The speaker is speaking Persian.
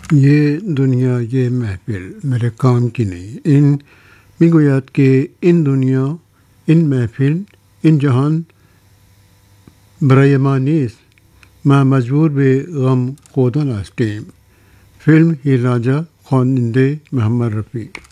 ये दुनिया ये महफिल मेरे काम की नहीं इन میگوید که این دنیا این محفل این جهان برای ما نیست ما مجبور به غم خودن هستیم فیلم هیراجا خواننده محمد رفیع